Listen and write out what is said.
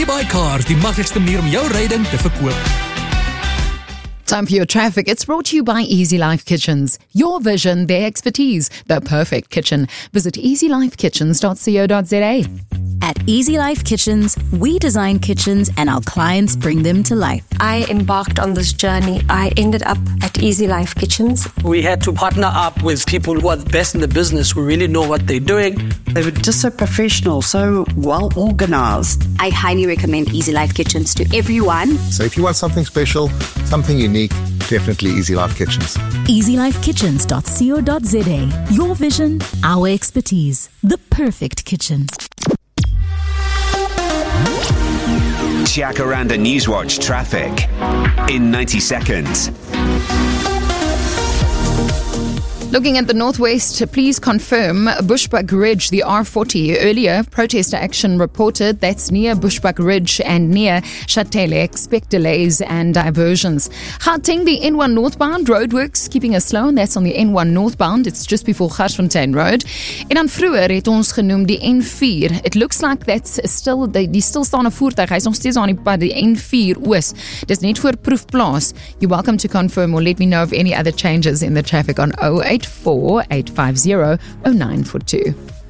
iBuyCars, die maklikste manier om jou ryding te verkoop. Time for your traffic. It's brought to you by Easy Life Kitchens. Your vision, their expertise, the perfect kitchen. Visit easylifekitchens.co.za. At Easy Life Kitchens, we design kitchens and our clients bring them to life. I embarked on this journey. I ended up at Easy Life Kitchens. We had to partner up with people who are the best in the business, who really know what they're doing. They were just so professional, so well organized. I highly recommend Easy Life Kitchens to everyone. So if you want something special, something unique, definitely Easy Life Kitchens. easylifekitchens.co.za. Your vision, our expertise, the perfect kitchen. Jacaranda Newswatch traffic in 90 seconds. Looking at the northwest, please confirm Bushbuck Ridge, the R40. Earlier, protester action reported that's near Bushbuck Ridge and near Chatele. Expect delays and diversions. Gauteng, the N1 northbound roadworks keeping us slow, and that's on the N1 northbound. It's just before Garsfontein Road. En dan vroeër het ons genoem die N4. It looks like that's still, die stilstaande voertuig, hy is nog steeds aan die pad, die N4 Oos. Dis net voor proefplaas. You're welcome to confirm or let me know of any other changes in the traffic on 084 850 0942.